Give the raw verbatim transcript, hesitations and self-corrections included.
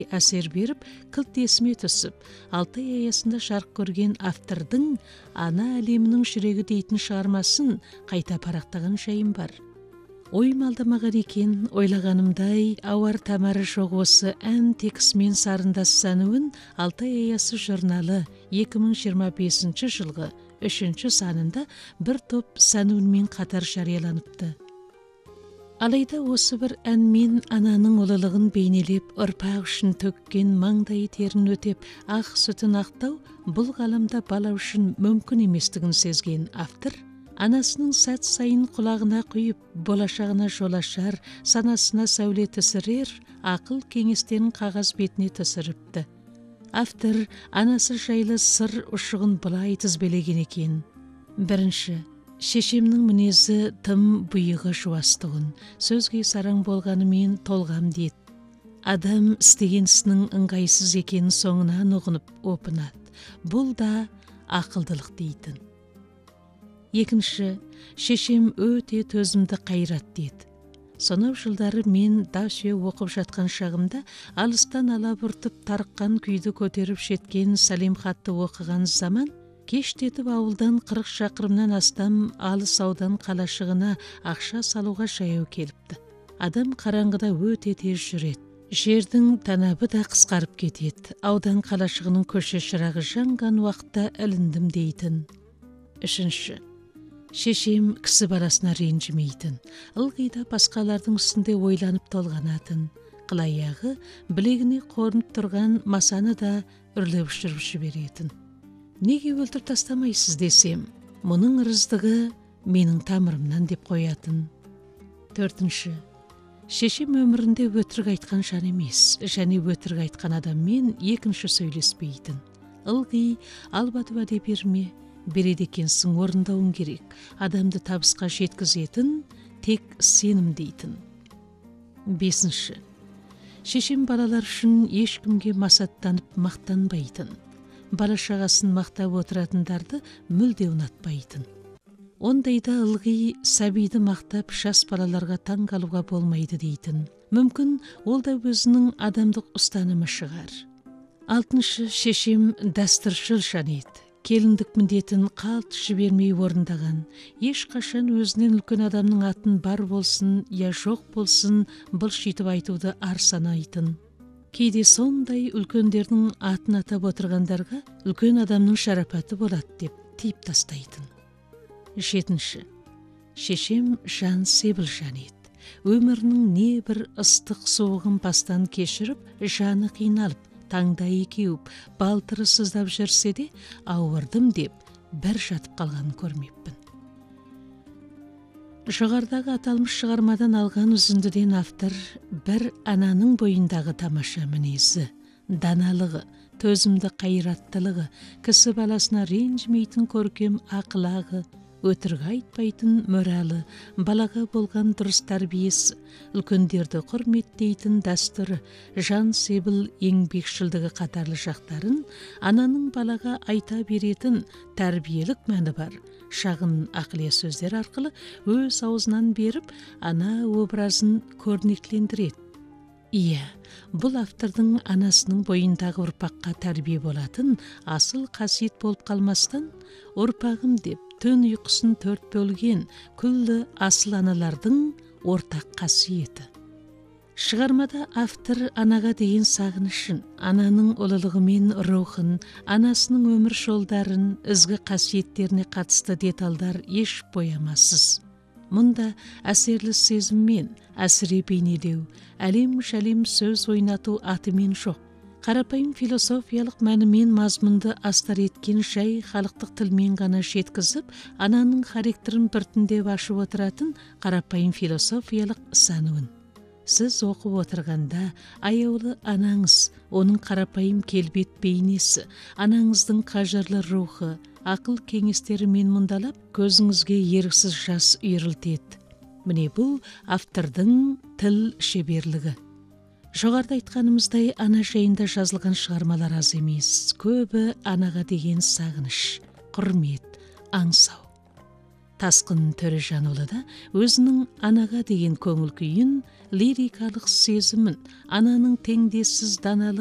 әсер беріп, кілт есіме түсіп, Алтай аясында жарық көрген автордың ана әлемінің жүрегі дейтін шығармасын қайта парақтаған жайым бар. Ойым алдамаған екен, ойлағанымдай ауар тамары жоқ осы ән текісімен сарындас сәнуін Алтай аясы журналы екі мың жиырма бесінші жылғы үшінші санында бір топ сәнуінмен қатар жарияланыпты. Алайда осы бір әнмен ананың ұлылығын бейнелеп, ұрпақ үшін төккен маңдайы терін өтеп, ақ сүтін ақтау бұл ғаламда бала үшін мүмкін еместігін сезген автор, анасының сәт сайын құлағына құйып, болашағына жол ашар, санасына сәуле түсірер, ақыл кеңестерін қағаз бетіне түсіріпті. Автор анасы жайлы сыр ұшығын былай тізбелеген екен. Бірінші, шешемнің мінезі тым бұйығы жуастығын, сөзге сараң болғанымен толғам дейд. Адам істеген ісінің ыңғайсыз екенін соңынан ұғынып опынады. Бұл да ақылдылық дейтін. Екінші, шешем өте төзімді қайрат дейді. Сонау жылдары мен даусия оқып жатқан шағымда алыстан алабұртып тарыққан күйді көтеріп жеткен сәлем хатты оқыған заман, кештетіп ауылдан қырық шақырымнан астам алыс аудан қалашығына ақша салуға жаяу келіпті. Адам қараңғыда өте тез жүреді. Жердің танабы да қысқарып кетеді. Аудан қалашығының көше шырағы жанған уақытта іліндім дейтін. Үшінші, шешем кісі баласына ренжімейтін. Ылғи да басқалардың үстінде ойланып толғанатын. Қылаяғы білегіне қорынып тұрған масаны да үрлеп ұшырып жіберетін. Неге өлтір тастамайсыз десем, мұның ырыздығы менің тамырымнан деп қоятын. Төртінші, шешем өмірінде өтірік айтқан жан емес, және өтірік айтқан адаммен екінші сөйлеспейтін. Ылғи албады уәде берме, береді екенсің, орындауың керек. Адамды табысқа жеткізетін тек сенім дейтін. Бесінші, шешем балалар үшін ешкімге масаттанып мақтанбайтын. Бала шағасын мақтап отыратындарды мүлде ұнатпайтын. Ондайда ылғи сәбиді мақтап жас балаларға таң қалуға болмайды дейтін. Мүмкін ол да өзінің адамдық ұстанымы шығар. Алтыншы, шешем дәстүршіл жан еді. Келіндік міндетін қалт жібермей орындаған. Ешқашан өзінен үлкен адамның атын бар болсын, я жоқ болсын, былшитып айтуды ар санайтын. Кейде сондай үлкендердің атын атап отырғандарға үлкен адамның шарапаты болады деп тиіп тастайтын. Жетінші, шешем жан себіл жан еді. Өмірінің не бір ыстық суығын бастан кешіріп, жаны қиналып, таңдайы кеуіп, балтыры сыздап жүрсе де, ауырдым деп бір жатып қалғанын көрмеппін. Жоғарыдағы аталмыш шығармадан алған үзіндіден автор бір ананың бойындағы тамаша мінезі, даналығы, төзімді қайраттылығы, кісі баласына ренжімейтін көркем ақылағы, өтірік айтпайтын моралы, балаға болған дұрыс тәрбиесі, үлкендерді құрметтейтін дәстүрі, жан себіл еңбекшілдігі қатарлы жақтарын ананың балаға айта беретін тәрбиелік мәні бар шағын ақылия сөздер арқылы өз аузынан беріп, ана образын көрнектілендіреді. Иә, бұл автордың анасының бойындағы ұрпаққа тәрбие болатын асыл қасиет болып қалмастан, ұрпағым деп түн ұйқысын төрт бөлген күллі асыл аналардың ортақ қасиеті. Шығармада автор анаға деген сағынышын, ананың ұлылығы мен рухын, анасының өмір жолдарын, ізгі қасиеттеріне қатысты деталдар еш боямасыз. Мұнда әсерлі сезіммен, әсіре бейнелеу, әлем-шәлем сөз ойнату атымен жоқ. Қарапайым философиялық мәнімен мазмұнды астар еткен жай халықтық тілмен ғана жеткізіп, ананың характерін біртіндеп ашып отыратын қарапайым философиялық сәнуін. Сіз оқып отырғанда аяулы анаңыз, оның қарапайым келбет бейнесі, анаңыздың қажырлы рухы, ақыл кеңестерімен мұндалап, көзіңізге еріксіз жас үйірілтеді. Міне бұл автордың тіл шеберлігі. Жоғарыда айтқанымыздай, ана жайында жазылған шығармалар аз емес. Көбі анаға деген сағыныш, құрмет, аңсау. Таскын Төрежанұлы да өзінің анаға деген көңіл күйін, лирикалық сезімін, ананың теңдессіз даналық